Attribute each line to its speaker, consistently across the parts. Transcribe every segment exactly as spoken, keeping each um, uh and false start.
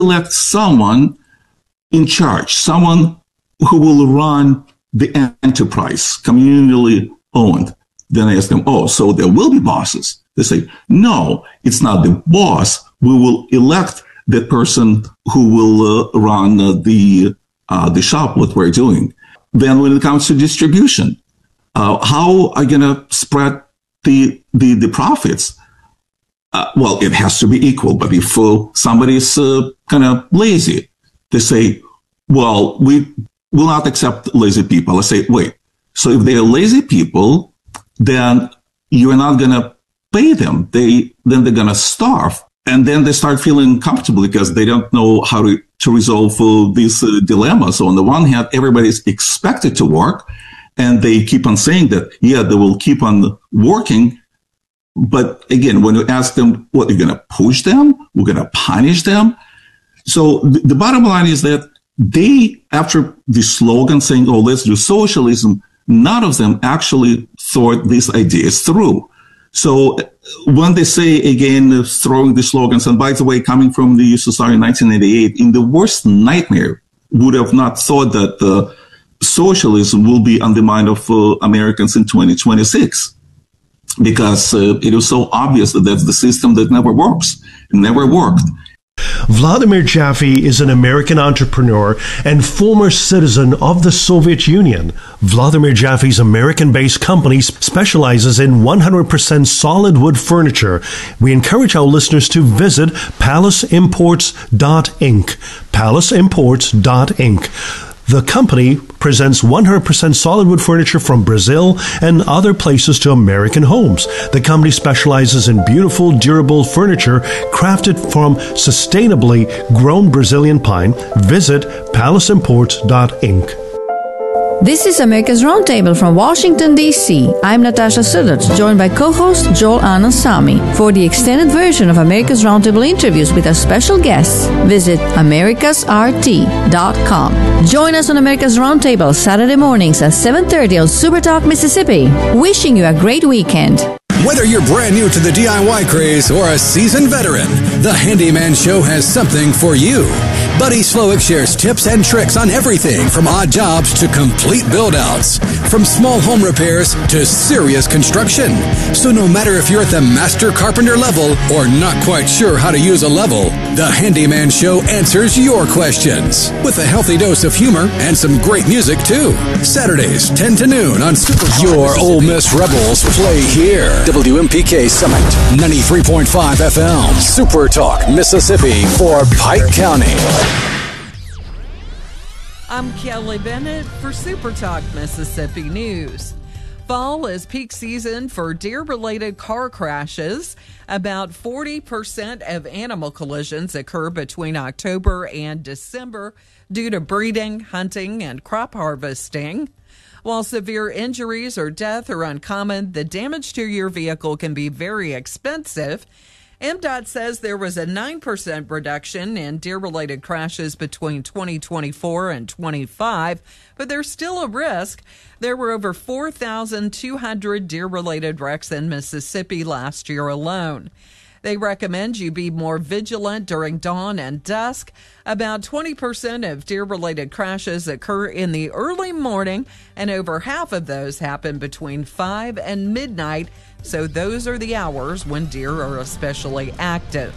Speaker 1: elect someone in charge, someone who will run the enterprise, communally owned. Then I ask them, oh, so there will be bosses. They say, no, it's not the boss. We will elect the person who will uh, run uh, the uh, the shop, what we're doing. Then when it comes to distribution, uh, how are you going to spread the, the, the profits? Uh, well, it has to be equal. But if uh, somebody is uh, kind of lazy, they say, well, we will not accept lazy people. I say, wait, so if they are lazy people, then you're not going to pay them. They, then they're going to starve. And then they start feeling comfortable because they don't know how to, to resolve uh, these uh, dilemmas. So on the one hand, everybody's expected to work, and they keep on saying that, yeah, they will keep on working. But again, when you ask them, what, you're going to push them? We're going to punish them? So th- the bottom line is that they, after the slogan saying, oh, let's do socialism, none of them actually thought these ideas through. So when they say, again, throwing the slogans, and by the way, coming from the U S S R in nineteen eighty-eight, in the worst nightmare, would have not thought that uh, socialism will be on the mind of uh, Americans in twenty twenty-six. Because uh, it was so obvious that that's the system that never works. It never worked.
Speaker 2: Vladimir Jaffe is an American entrepreneur and former citizen of the Soviet Union. Vladimir Jaffe's American-based company specializes in one hundred percent solid wood furniture. We encourage our listeners to visit palace imports dot inc. palace imports dot inc. The company presents one hundred percent solid wood furniture from Brazil and other places to American homes. The company specializes in beautiful, durable furniture crafted from sustainably grown Brazilian pine. Visit palace imports dot inc.
Speaker 3: This is America's Roundtable from Washington, D C I'm Natasha Suddert, joined by co-host Joel Anand-Samy. For the extended version of America's Roundtable interviews with our special guests, visit americas r t dot com. Join us on America's Roundtable Saturday mornings at seven thirty on Supertalk Mississippi. Wishing you a great weekend.
Speaker 4: Whether you're brand new to the D I Y craze or a seasoned veteran, the Handyman Show has something for you. Buddy Slowick shares tips and tricks on everything from odd jobs to complete build-outs, from small home repairs to serious construction. So no matter if you're at the master carpenter level or not quite sure how to use a level, the Handyman Show answers your questions with a healthy dose of humor and some great music too. Saturdays, ten to noon on Super Talk. Your Ole Miss Rebels play here. W M P K Summit, ninety-three point five F M, Super Talk, Mississippi for Pike County.
Speaker 5: I'm Kelly Bennett for Super Talk Mississippi News. Fall is peak season for deer-related car crashes. About forty percent of animal collisions occur between October and December due to breeding, hunting, and crop harvesting. While severe injuries or death are uncommon, the damage to your vehicle can be very expensive. M D O T says there was a nine percent reduction in deer-related crashes between twenty twenty-four and twenty-five, but there's still a risk. There were over four thousand two hundred deer-related wrecks in Mississippi last year alone. They recommend you be more vigilant during dawn and dusk. About twenty percent of deer-related crashes occur in the early morning, and over half of those happen between five and midnight. So those are the hours when deer are especially active.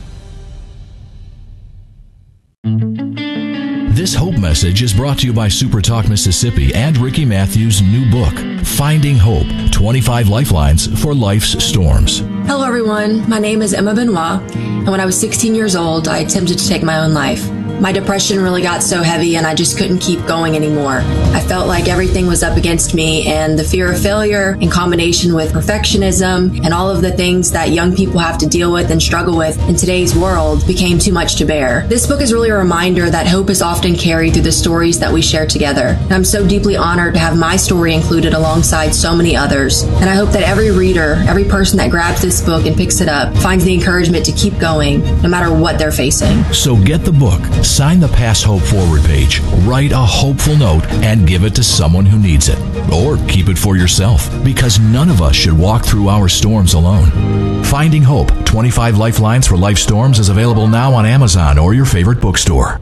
Speaker 6: This Hope message is brought to you by Super Talk Mississippi and Ricky Matthews' new book, Finding Hope, twenty-five Lifelines for Life's Storms.
Speaker 7: Hello, everyone. My name is Emma Benoit, and when I was sixteen years old, I attempted to take my own life. My depression really got so heavy and I just couldn't keep going anymore. I felt like everything was up against me, and the fear of failure in combination with perfectionism and all of the things that young people have to deal with and struggle with in today's world became too much to bear. This book is really a reminder that hope is often carried through the stories that we share together. And I'm so deeply honored to have my story included alongside so many others. And I hope that every reader, every person that grabs this book and picks it up finds the encouragement to keep going no matter what they're facing.
Speaker 6: So get the book, Sign the Pass Hope Forward page, write a hopeful note, and give it to someone who needs it. Or keep it for yourself, because none of us should walk through our storms alone. Finding Hope, twenty-five Lifelines for Life Storms is available now on Amazon or your favorite bookstore.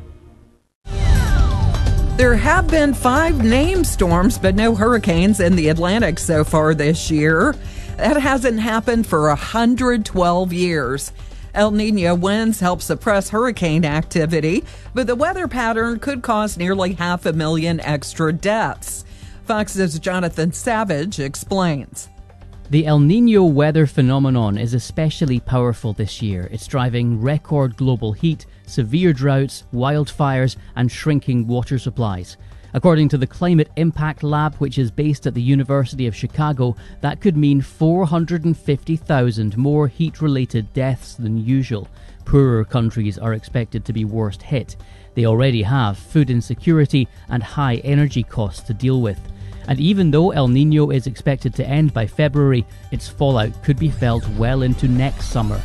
Speaker 5: There have been five named storms, but no hurricanes in the Atlantic so far this year. That hasn't happened for one hundred twelve years. El Nino winds help suppress hurricane activity, but the weather pattern could cause nearly half a million extra deaths. Fox's Jonathan Savage explains.
Speaker 8: The El Nino weather phenomenon is especially powerful this year. It's driving record global heat, severe droughts, wildfires, and shrinking water supplies. According to the Climate Impact Lab, which is based at the University of Chicago, that could mean four hundred fifty thousand more heat-related deaths than usual. Poorer countries are expected to be worst hit. They already have food insecurity and high energy costs to deal with. And even though El Nino is expected to end by February, its fallout could be felt well into next summer.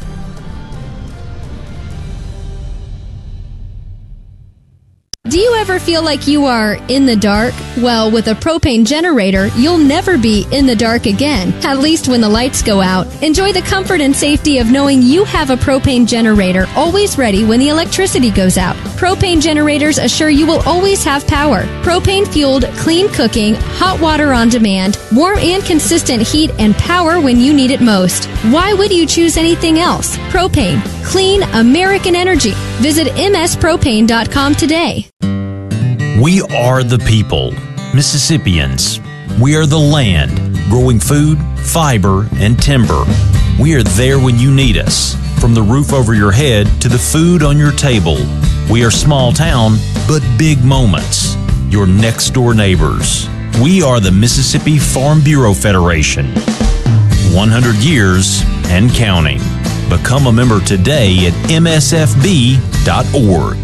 Speaker 9: Do you ever feel like you are in the dark? Well, with a propane generator, you'll never be in the dark again, at least when the lights go out. Enjoy the comfort and safety of knowing you have a propane generator always ready when the electricity goes out. Propane generators assure you will always have power. Propane-fueled, clean cooking, hot water on demand, warm and consistent heat and power when you need it most. Why would you choose anything else? Propane. Clean American energy. Visit m s propane dot com today.
Speaker 10: We are the people, Mississippians. We are the land, growing food, fiber, and timber. We are there when you need us, from the roof over your head to the food on your table. We are small town, but big moments. Your next door neighbors. We are the Mississippi Farm Bureau Federation. one hundred years and counting. Become a member today at m s f b dot org.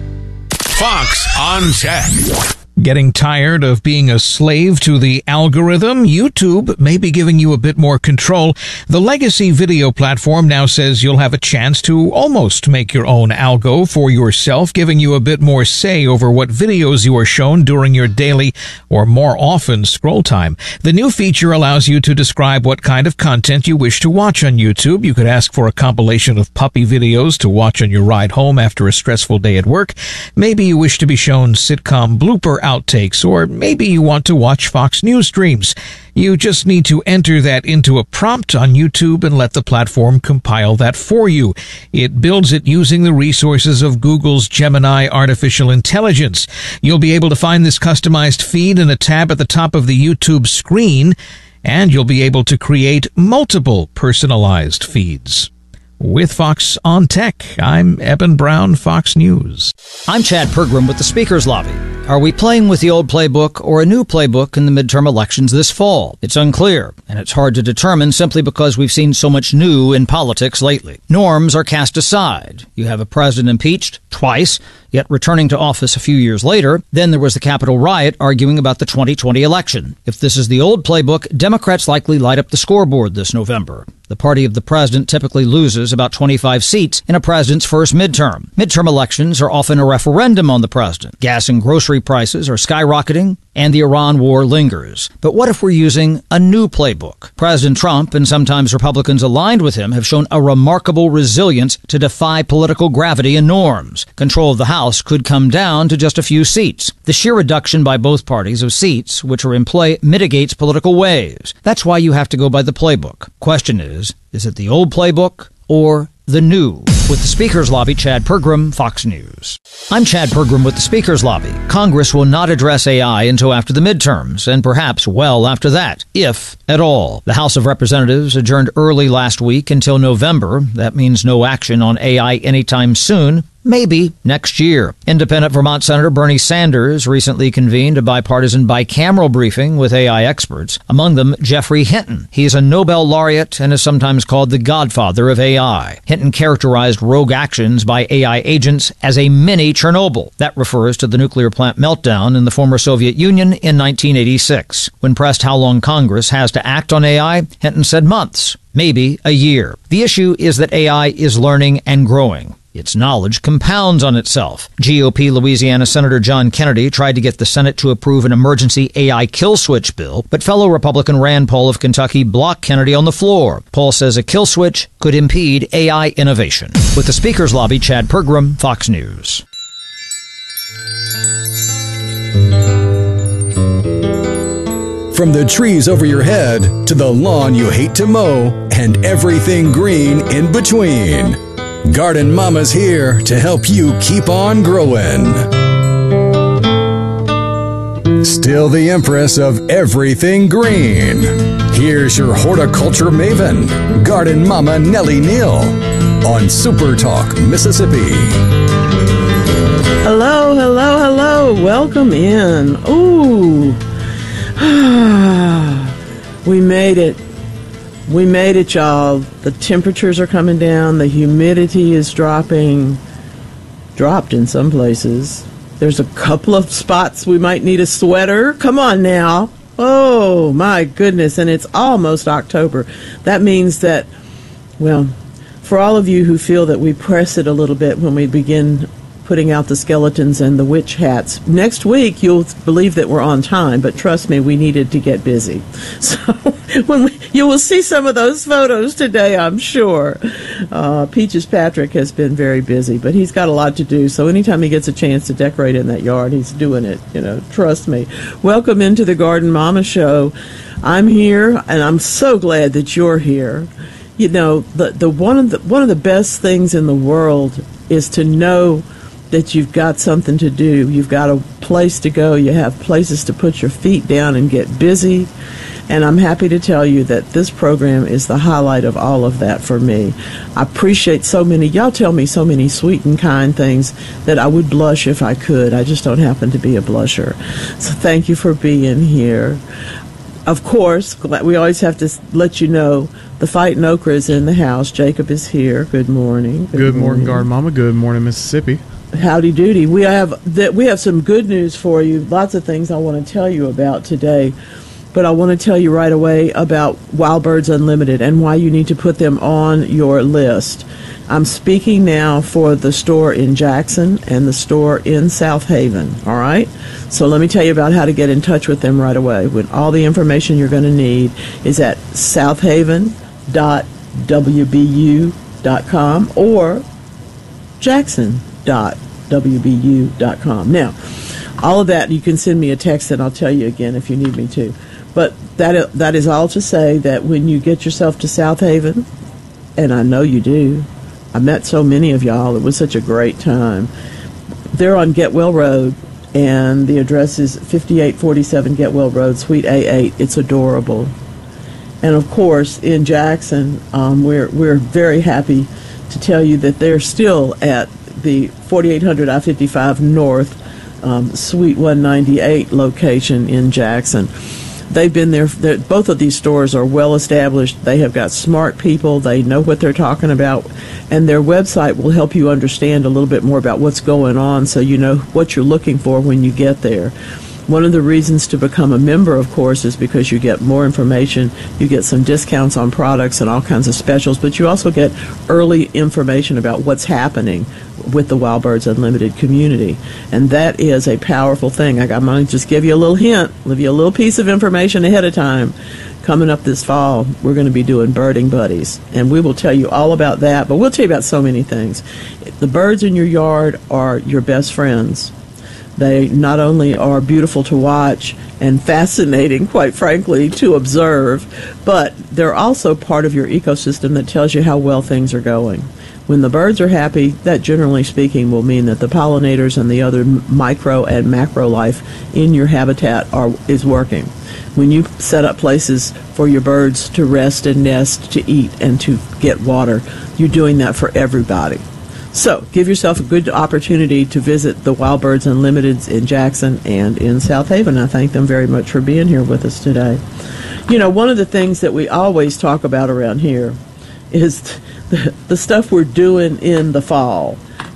Speaker 11: Fox on Tech.
Speaker 12: Getting tired of being a slave to the algorithm? YouTube may be giving you a bit more control. The legacy video platform now says you'll have a chance to almost make your own algo for yourself, giving you a bit more say over what videos you are shown during your daily or more often scroll time. The new feature allows you to describe what kind of content you wish to watch on YouTube. You could ask for a compilation of puppy videos to watch on your ride home after a stressful day at work. Maybe you wish to be shown sitcom blooper outtakes, or maybe you want to watch Fox News streams. You just need to enter that into a prompt on YouTube and let the platform compile that for you. It builds it using the resources of Google's Gemini artificial intelligence. You'll be able to find this customized feed in a tab at the top of the YouTube screen, and you'll be able to create multiple personalized feeds. With Fox on Tech, I'm Eben Brown, Fox News.
Speaker 13: I'm Chad Pergram with the Speaker's Lobby. Are we playing with the old playbook or a new playbook in the midterm elections this fall? It's unclear, and it's hard to determine simply because we've seen so much new in politics lately. Norms are cast aside. You have a president impeached twice, yet returning to office a few years later. Then there was the Capitol riot arguing about the twenty twenty election. If this is the old playbook, Democrats likely light up the scoreboard this November. The party of the president typically loses about twenty-five seats in a president's first midterm. Midterm elections are often a referendum on the president. Gas and grocery prices are skyrocketing, and the Iran war lingers. But what if we're using a new playbook? President Trump, and sometimes Republicans aligned with him, have shown a remarkable resilience to defy political gravity and norms. Control of the House could come down to just a few seats. The sheer reduction by both parties of seats which are in play mitigates political waves. That's why you have to go by the playbook. Question is, is it the old playbook or the new? With the Speaker's Lobby, Chad Pergram, Fox News. I'm Chad Pergram with the Speaker's Lobby. Congress will not address A I until after the midterms, and perhaps well after that, if at all. The House of Representatives adjourned early last week until November. That means no action on A I anytime soon. Maybe next year. Independent Vermont Senator Bernie Sanders recently convened a bipartisan bicameral briefing with A I experts, among them Geoffrey Hinton. He is a Nobel laureate and is sometimes called the godfather of A I. Hinton characterized rogue actions by A I agents as a mini Chernobyl. That refers to the nuclear plant meltdown in the former Soviet Union in nineteen eighty-six. When pressed how long Congress has to act on A I, Hinton said months, maybe a year. The issue is that A I is learning and growing. Its knowledge compounds on itself. G O P Louisiana Senator John Kennedy tried to get the Senate to approve an emergency A I kill switch bill, but fellow Republican Rand Paul of Kentucky blocked Kennedy on the floor. Paul says a kill switch could impede A I innovation. With the Speaker's Lobby, Chad Pergram, Fox News.
Speaker 4: From the trees over your head to the lawn you hate to mow and everything green in between, Garden Mama's here to help you keep on growing. Still the empress of everything green. Here's your horticulture maven, Garden Mama Nellie Neal, on Super Talk Mississippi.
Speaker 14: Hello, hello, hello. Welcome in. Ooh. We made it. We made it, y'all. The temperatures are coming down. The humidity is dropping. Dropped in some places. There's a couple of spots we might need a sweater. Come on now. Oh, my goodness. And it's almost October. That means that, well, for all of you who feel that we press it a little bit when we begin putting out the skeletons and the witch hats, next week you'll believe that we're on time, but trust me, we needed to get busy. So when we, you will see some of those photos today, I'm sure. Uh, Peaches Patrick has been very busy, but he's got a lot to do, so anytime he gets a chance to decorate in that yard, he's doing it, you know, trust me. Welcome into the Garden Mama Show. I'm here, and I'm so glad that you're here. You know, the, the one of the one of the best things in the world is to know that you've got something to do. You've got a place to go. You have places to put your feet down and get busy. And I'm happy to tell you that this program is the highlight of all of that for me. I appreciate so many. Y'all tell me so many sweet and kind things that I would blush if I could. I just don't happen to be a blusher. So thank you for being here. Of course, we always have to let you know the Fighting Okra is in the house. Jacob is here. Good morning.
Speaker 15: Good, Good morning, morning, Garden Mama. Good morning, Mississippi.
Speaker 14: Howdy doody. We have that. We have some good news for you. Lots of things I want to tell you about today, but I want to tell you right away about Wild Birds Unlimited and why you need to put them on your list. I'm speaking now for the store in Jackson and the store in South Haven. All right. So let me tell you about how to get in touch with them right away. When all the information you're going to need is at south haven dot w b u dot com or Jackson dot w b u dot com. Now, all of that, you can send me a text and I'll tell you again if you need me to. But that that is all to say that when you get yourself to South Haven, and I know you do, I met so many of y'all. It was such a great time. They're on Getwell Road, and the address is fifty-eight forty-seven Getwell Road, Suite A eight. It's adorable. And of course, in Jackson, um, we're we're very happy to tell you that they're still at the forty-eight hundred I fifty-five North, um, Suite one ninety-eight location in Jackson. They've been there. Both of these stores are well established. They have got smart people. They know what they're talking about. And their website will help you understand a little bit more about what's going on so you know what you're looking for when you get there. One of the reasons to become a member, of course, is because you get more information, you get some discounts on products and all kinds of specials, but you also get early information about what's happening with the Wild Birds Unlimited community. And that is a powerful thing. I'm going to just give you a little hint, give you a little piece of information ahead of time. Coming up this fall, we're going to be doing birding buddies, and we will tell you all about that, but we'll tell you about so many things. The birds in your yard are your best friends. They not only are beautiful to watch and fascinating, quite frankly, to observe, but they're also part of your ecosystem that tells you how well things are going. When the birds are happy, that generally speaking will mean that the pollinators and the other micro and macro life in your habitat are is working. When you set up places for your birds to rest and nest, to eat and to get water, you're doing that for everybody. So give yourself a good opportunity to visit the Wild Birds Unlimited in Jackson and in South Haven. I thank them very much for being here with us today. You know, one of the things that we always talk about around here is the, the stuff we're doing in the fall.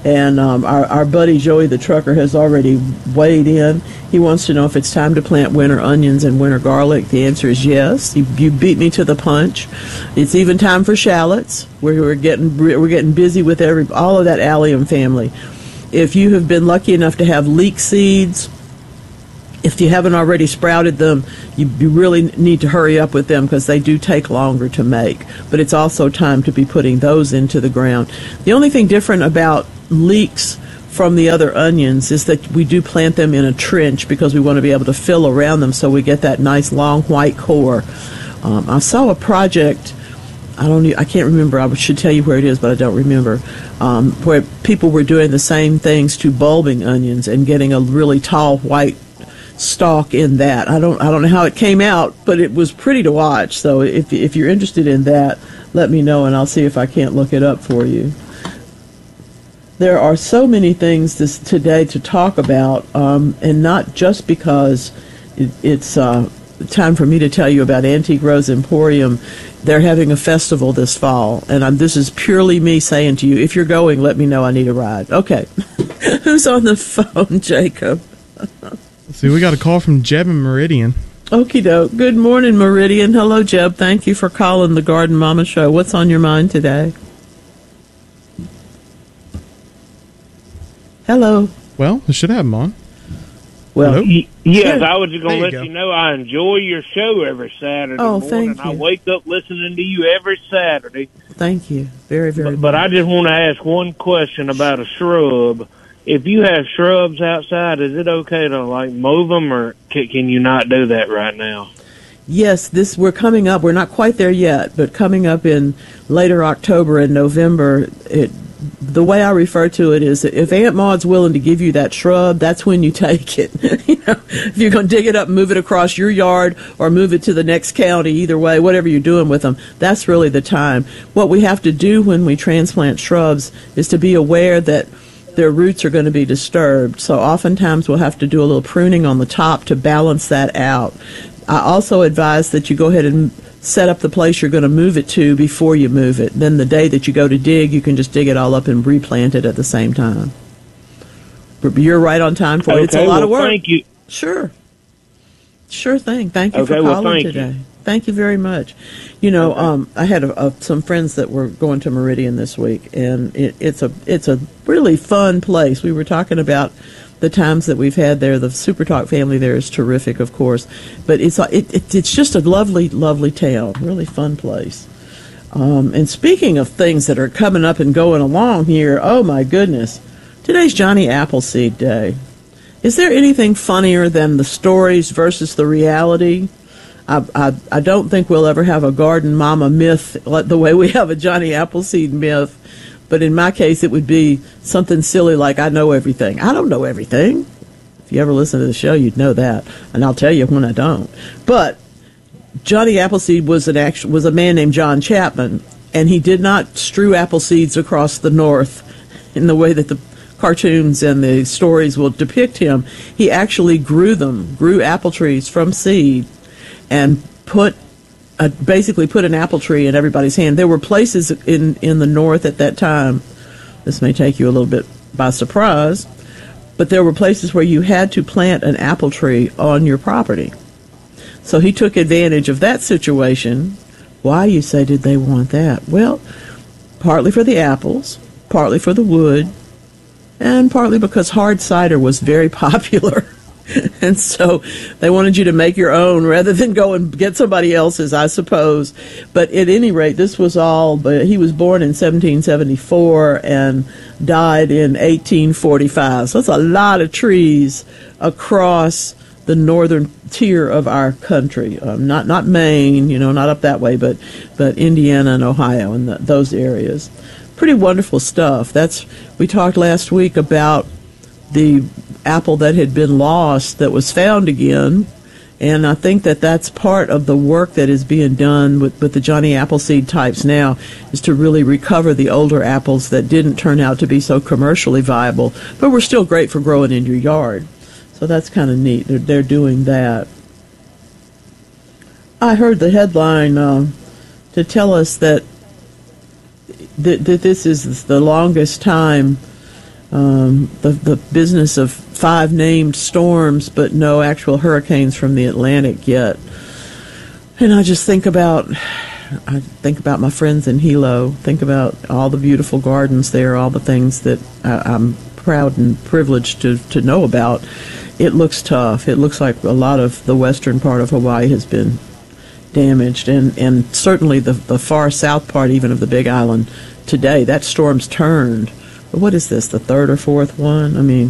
Speaker 14: And um, our, our buddy Joey the trucker has already weighed in. He wants to know if it's time to plant winter onions and winter garlic. The answer is yes. You, you beat me to the punch. It's even time for shallots. We're, we're getting we're getting busy with every all of that allium family. If you have been lucky enough to have leek seeds, if you haven't already sprouted them, you, you really need to hurry up with them because they do take longer to make. But it's also time to be putting those into the ground. The only thing different about leeks from the other onions is that we do plant them in a trench because we want to be able to fill around them so we get that nice long white core. Um, I saw a project, I don't, I can't remember, I should tell you where it is, but I don't remember, um, where people were doing the same things to bulbing onions and getting a really tall white stalk in that. I don't I don't know how it came out, but it was pretty to watch. So if if you're interested in that, let me know and I'll see if I can't look it up for you. There are so many things this today to talk about, um, and not just because it, it's uh, time for me to tell you about Antique Rose Emporium. They're having a festival this fall, and I'm, this is purely me saying to you, if you're going, let me know. I need a ride. Okay. Who's on the phone, Jacob?
Speaker 15: See, we got a call from Jeb in Meridian.
Speaker 14: Okie doke. Good morning, Meridian. Hello, Jeb. Thank you for calling the Garden Mama Show. What's on your mind today? Hello.
Speaker 15: Well, I should have him on.
Speaker 14: Well,
Speaker 16: y- yes,
Speaker 14: sure.
Speaker 16: I was just going to let
Speaker 15: go.
Speaker 16: you know I enjoy your show every Saturday
Speaker 14: Oh,
Speaker 16: morning.
Speaker 14: thank you.
Speaker 16: I wake up listening to you every Saturday.
Speaker 14: Thank you. Very, very
Speaker 16: But, but
Speaker 14: much.
Speaker 16: I just want to ask one question about a shrub. If you have shrubs outside, is it okay to like mow them, or can, can you not do that right now?
Speaker 14: Yes, this we're coming up. We're not quite there yet, but coming up in later October and November. It, the way I refer to it is, that if Aunt Maud's willing to give you that shrub, that's when you take it. You know, if you're going to dig it up and move it across your yard or move it to the next county, either way, whatever you're doing with them, that's really the time. What we have to do when we transplant shrubs is to be aware that their roots are going to be disturbed. So oftentimes we'll have to do a little pruning on the top to balance that out. I also advise that you go ahead and set up the place you're going to move it to before you move it. Then the day that you go to dig, you can just dig it all up and replant it at the same time. But you're right on time for it.
Speaker 16: Okay,
Speaker 14: It's a lot
Speaker 16: well,
Speaker 14: of work.
Speaker 16: Thank you.
Speaker 14: Sure. Sure thing. Thank you
Speaker 16: Okay,
Speaker 14: for
Speaker 16: well,
Speaker 14: calling
Speaker 16: thank
Speaker 14: today.
Speaker 16: you.
Speaker 14: Thank you very much. You know, um, I had a, a, some friends that were going to Meridian this week, and it, it's a it's a really fun place. We were talking about the times that we've had there. The Super Talk family there is terrific, of course, but it's it, it, it's just a lovely, lovely town. Really fun place. Um, and speaking of things that are coming up and going along here, oh my goodness, today's Johnny Appleseed Day. Is there anything funnier than the stories versus the reality? I, I, I don't think we'll ever have a Garden Mama myth like the way we have a Johnny Appleseed myth. But in my case, it would be something silly like, I know everything. I don't know everything. If you ever listen to the show, you'd know that. And I'll tell you when I don't. But Johnny Appleseed was an actu- was a man named John Chapman, and he did not strew apple seeds across the north in the way that the cartoons and the stories will depict him. He actually grew them, grew apple trees from seed, and put a, basically put an apple tree in everybody's hand. There were places in, in the north at that time, this may take you a little bit by surprise, but there were places where you had to plant an apple tree on your property. So he took advantage of that situation. Why, you say, did they want that? Well, partly for the apples, partly for the wood, and partly because hard cider was very popular. And so they wanted you to make your own rather than go and get somebody else's, I suppose. But at any rate, this was all, but he was born in seventeen seventy-four and died in eighteen forty-five. So that's a lot of trees across the northern tier of our country. Um, not not Maine, you know, not up that way, but, but Indiana and Ohio and the, those areas. Pretty wonderful stuff. That's we talked last week about the apple that had been lost that was found again, and I think that that's part of the work that is being done with, with the Johnny Appleseed types now, is to really recover the older apples that didn't turn out to be so commercially viable, but were still great for growing in your yard. So that's kind of neat. They're, they're doing that. I heard the headline uh, to tell us that, that that this is the longest time um, the the business of five named storms, but no actual hurricanes from the Atlantic yet. And I just think about, I think about my friends in Hilo. Think about all the beautiful gardens there, all the things that I, I'm proud and privileged to to know about. It looks tough. It looks like a lot of the western part of Hawaii has been damaged, and, and certainly the, the far south part even of the Big Island today, that storm's turned. But what is this, the third or fourth one? I mean,